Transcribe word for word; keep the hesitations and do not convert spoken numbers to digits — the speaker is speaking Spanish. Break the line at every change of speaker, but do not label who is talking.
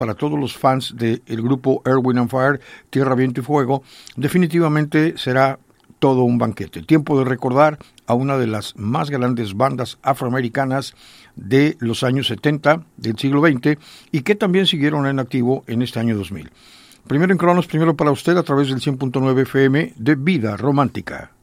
para todos los fans del grupo Earth, Wind and Fire, Tierra, Viento y Fuego, definitivamente será todo un banquete. Tiempo de recordar a una de las más grandes bandas afroamericanas de los años setenta del siglo veinte y que también siguieron en activo en este año dos mil. Primero en Cronos, primero para usted a través del cien punto nueve F M de Vida Romántica.